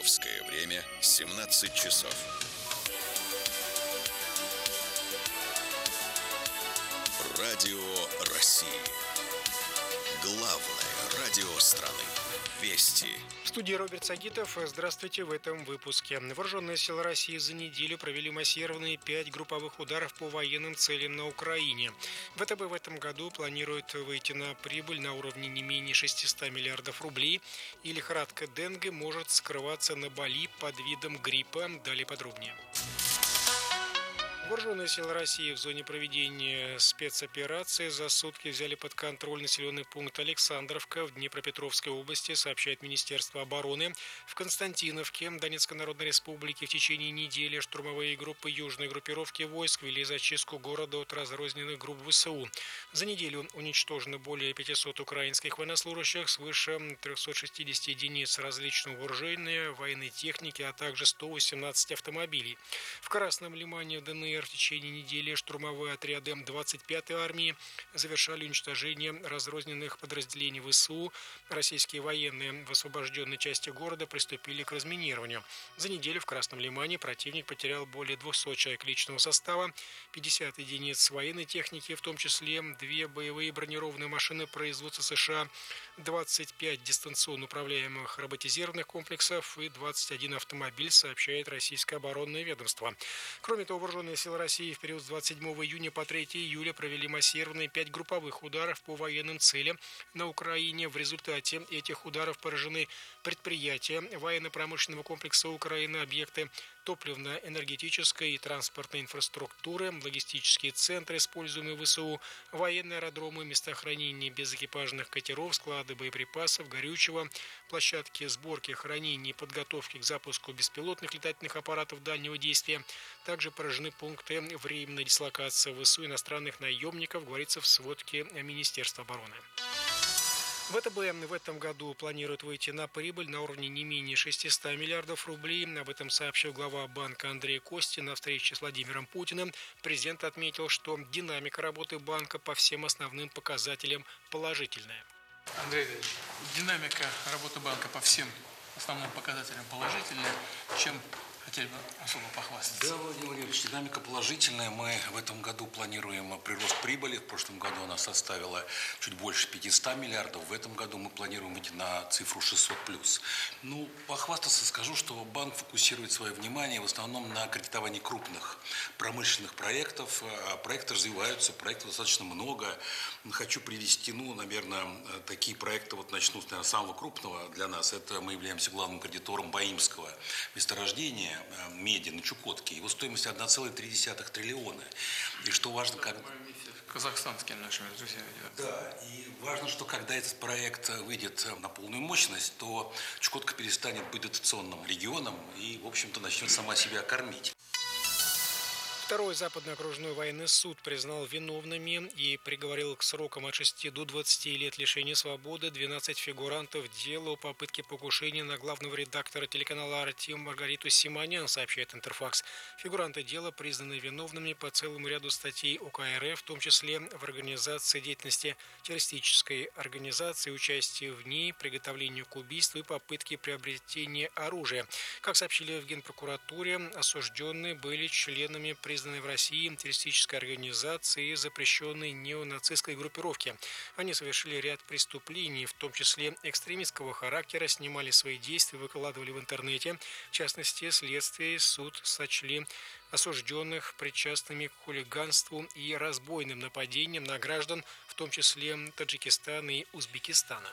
Московское время 17 часов. Радио России. Главное радио страны. Вести. В студии Роберт Сагитов. Здравствуйте в этом выпуске. Вооруженные силы России за неделю провели массированные 5 групповых ударов по военным целям на Украине. ВТБ в этом году планирует выйти на прибыль на уровне не менее 600 миллиардов рублей. И лихорадка Денге может скрываться на Бали под видом гриппа. Далее подробнее. Вооруженные силы России в зоне проведения спецоперации за сутки взяли под контроль населенный пункт Александровка в Днепропетровской области, сообщает Министерство обороны. В Константиновке Донецкой Народной Республики в течение недели штурмовые группы южной группировки войск вели зачистку города от разрозненных групп ВСУ. За неделю уничтожено более 500 украинских военнослужащих, свыше 360 единиц различного вооружения, военной техники, а также 118 автомобилей. В Красном Лимане в ДНР в течение недели штурмовые отряды 25-й армии завершали уничтожение разрозненных подразделений ВСУ. Российские военные в освобожденной части города приступили к разминированию. За неделю в Красном Лимане противник потерял более 200 человек личного состава, 50 единиц военной техники, в том числе 2 боевые бронированные машины производства США, 25 дистанционно управляемых роботизированных комплексов и 21 автомобиль, сообщает российское оборонное ведомство. Кроме того, вооруженные силы России в период с 27 июня по 3 июля провели массированные 5 групповых ударов по военным целям на Украине. В результате этих ударов поражены предприятия военно-промышленного комплекса Украины, объекты топливно-энергетической и транспортной инфраструктуры, логистические центры, используемые ВСУ, военные аэродромы, места хранения безэкипажных катеров, склады боеприпасов, горючего, площадки сборки, хранения и подготовки к запуску беспилотных летательных аппаратов дальнего действия. Также поражены пункты временной дислокации ВСУ иностранных наемников, говорится в сводке Министерства обороны. ВТБ в этом году планирует выйти на прибыль на уровне не менее 600 миллиардов рублей. Об этом сообщил глава банка Андрей Костин на встрече с Владимиром Путиным. Президент отметил, что динамика работы банка по всем основным показателям положительная. Андрей Ильич, динамика работы банка по всем основным показателям положительная. Чем хотели бы особо похвастаться? Да, Владимир Владимирович, динамика положительная. Мы в этом году планируем прирост прибыли. В прошлом году она составила чуть больше 500 миллиардов. В этом году мы планируем выйти на цифру 600+. Ну, похвастаться скажу, что банк фокусирует свое внимание в основном на кредитовании крупных промышленных проектов. Проекты развиваются, проектов достаточно много. Хочу привести, наверное, такие проекты, начну с самого крупного для нас. Это мы являемся главным кредитором Баимского месторождения меди на Чукотке. Его стоимость 1,3 триллиона. И что важно, как... Казахстанскими нашими друзьями. Да, и важно, что когда этот проект выйдет на полную мощность, то Чукотка перестанет быть дотационным регионом и, в общем-то, начнет сама себя кормить. Второй Западный окружной военный суд признал виновными и приговорил к срокам от 6 до 20 лет лишения свободы 12 фигурантов дела о попытке покушения на главного редактора телеканала «Артем» Маргариту Симонян, сообщает Интерфакс. Фигуранты дела признаны виновными по целому ряду статей УК РФ, в том числе в организации деятельности террористической организации, участии в ней, приготовлению к убийству и попытке приобретения оружия. Как сообщили в Генпрокуратуре, осужденные были членами признанной в России террористической организации и запрещенной неонацистской группировки. Они совершили ряд преступлений, в том числе экстремистского характера, снимали свои действия, выкладывали в интернете. В частности, следствие суд сочли осужденных причастными к хулиганству и разбойным нападениям на граждан, в том числе Таджикистана и Узбекистана.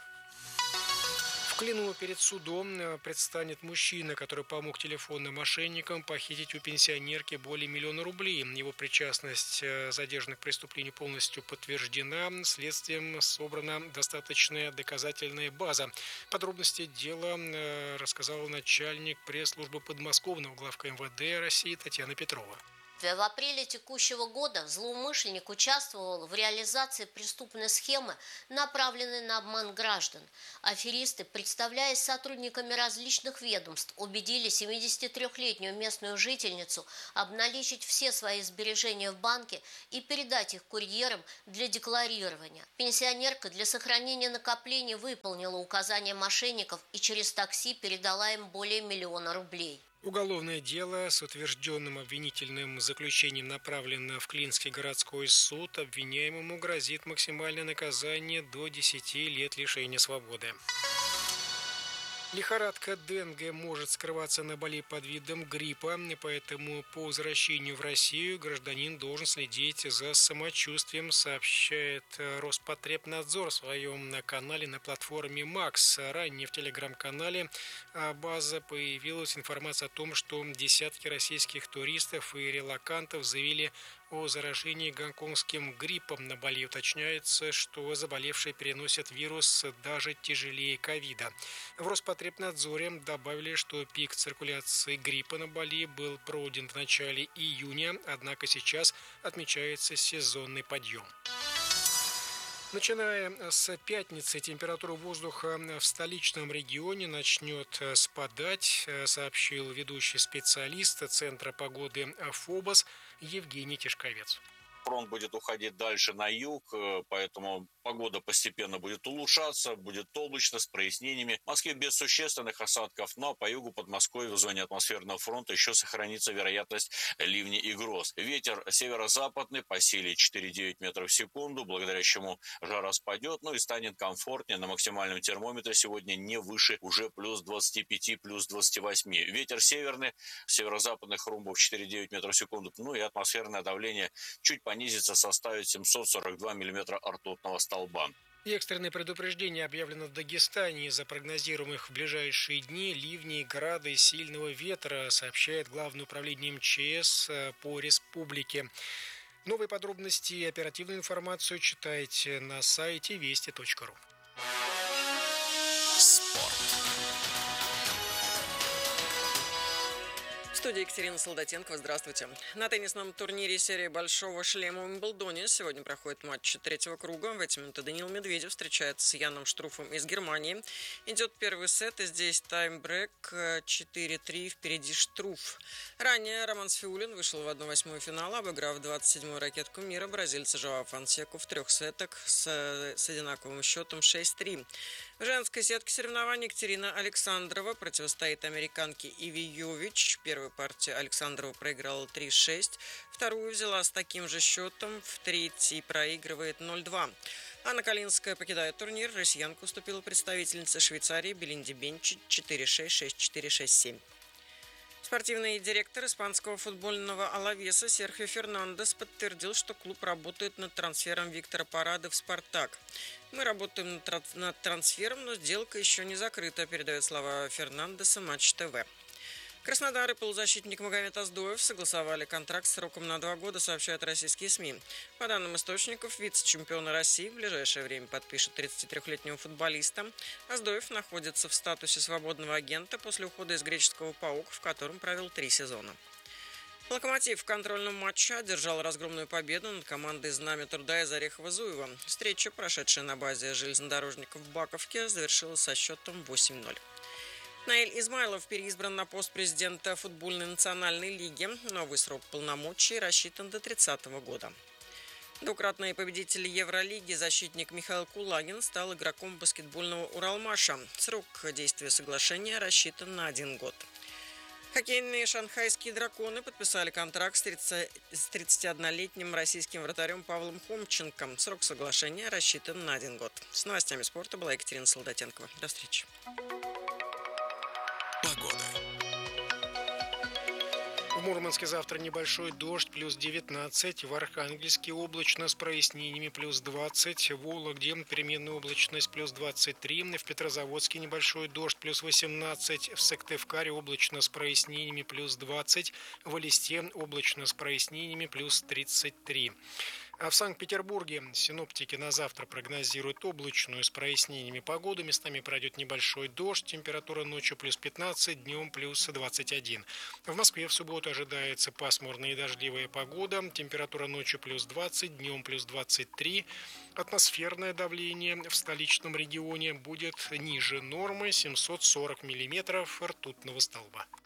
В Клину перед судом предстанет мужчина, который помог телефонным мошенникам похитить у пенсионерки более 1 миллиона рублей. Его причастность задержанных к преступлению полностью подтверждена. Следствием собрана достаточная доказательная база. Подробности дела рассказал начальник пресс-службы подмосковного главка МВД России Татьяна Петрова. В апреле текущего года злоумышленник участвовал в реализации преступной схемы, направленной на обман граждан. Аферисты, представляясь сотрудниками различных ведомств, убедили 73-летнюю местную жительницу обналичить все свои сбережения в банке и передать их курьерам для декларирования. Пенсионерка для сохранения накоплений выполнила указания мошенников и через такси передала им более 1 000 000 рублей. Уголовное дело с утвержденным обвинительным заключением направлено в Клинский городской суд. Обвиняемому грозит максимальное наказание до 10 лет лишения свободы. Лихорадка Денге может скрываться на Бали под видом гриппа, поэтому по возвращению в Россию гражданин должен следить за самочувствием, сообщает Роспотребнадзор в своем канале на платформе МАКС. Ранее в телеграм-канале «База» появилась информация о том, что десятки российских туристов и релокантов заявили о заражении гонконгским гриппом на Бали. Уточняется, что заболевшие переносят вирус даже тяжелее ковида. В Роспотребнадзоре добавили, что пик циркуляции гриппа на Бали был пройден в начале июня, однако сейчас отмечается сезонный подъем. Начиная с пятницы температура воздуха в столичном регионе начнет спадать, сообщил ведущий специалист Центра погоды ФОБОС Евгений Тишковец. Фронт будет уходить дальше на юг, поэтому погода постепенно будет улучшаться, будет облачно, с прояснениями. В Москве без существенных осадков, но по югу Подмосковья в зоне атмосферного фронта еще сохранится вероятность ливней и гроз. Ветер северо-западный по силе 4,9 метров в секунду, благодаря чему жара спадет, и станет комфортнее. На максимальном термометре сегодня не выше уже плюс 25, плюс 28. Ветер северный, северо-западных румбов 4,9 метров в секунду, и атмосферное давление чуть понизится, составит 742 миллиметра ртутного столба. И экстренное предупреждение объявлено в Дагестане из-за прогнозируемых в ближайшие дни ливней, града и сильного ветра, сообщает Главное управление МЧС по республике. Новые подробности и оперативную информацию читайте на сайте вести.ру. В студии Екатерина Солдатенкова. Здравствуйте. На теннисном турнире серии «Большого шлема» в Уимблдоне сегодня проходит матч третьего круга. В эти минуты Даниил Медведев встречается с Яном Штруфом из Германии. Идет первый сет, и здесь таймбрейк 4-3, впереди Штруф. Ранее Роман Сфиулин вышел в 1/8 финала, обыграв 27-ю ракетку мира бразильца Жоао Фонсеку в 3 сетах с одинаковым счетом 6-3. В женской сетке соревнований Екатерина Александрова противостоит американке Иви Йович. Первую партию Александрова проиграла 3-6, вторую взяла с таким же счетом, в третьей проигрывает 0-2. Анна Калинская покидает турнир. Россиянка уступила представительнице Швейцарии Белинде Бенчич 4-6, 6-4, 6-7. Спортивный директор испанского футбольного Алавеса Серхио Фернандес подтвердил, что клуб работает над трансфером Виктора Парады в «Спартак». «Мы работаем над трансфером, но сделка еще не закрыта», передает слова Фернандеса Матч ТВ. Краснодар и полузащитник Магомед Аздоев согласовали контракт сроком на 2 года, сообщают российские СМИ. По данным источников, вице-чемпиона России в ближайшее время подпишет 33-летнего футболиста. Аздоев находится в статусе свободного агента после ухода из греческого ПАОК, в котором провел 3 сезона. «Локомотив» в контрольном матче одержал разгромную победу над командой «Знамя труда» из Орехово-Зуева. Встреча, прошедшая на базе железнодорожников в Баковке, завершилась со счетом 8-0. Наиль Измайлов переизбран на пост президента футбольной национальной лиги. Новый срок полномочий рассчитан до 30 года. Двукратный победитель Евролиги защитник Михаил Кулагин стал игроком баскетбольного Уралмаша. Срок действия соглашения рассчитан на 1 год. Хоккейные шанхайские драконы подписали контракт с 31-летним российским вратарем Павлом Хомченком. Срок соглашения рассчитан на 1 год. С новостями спорта была Екатерина Солдатенкова. До встречи. В Мурманске завтра небольшой дождь, плюс 19. В Архангельске облачно с прояснениями, плюс 20. В Вологде переменная облачность, плюс 23. В Петрозаводске небольшой дождь, плюс 18. В Сыктывкаре облачно с прояснениями, плюс 20. В Элисте облачно с прояснениями, плюс 33. А в Санкт-Петербурге синоптики на завтра прогнозируют облачную с прояснениями погоду. Местами пройдет небольшой дождь. Температура ночью плюс 15, днем плюс 21. В Москве в субботу ожидается пасмурная и дождливая погода. Температура ночью плюс 20, днем плюс 23. Атмосферное давление в столичном регионе будет ниже нормы 740 миллиметров ртутного столба.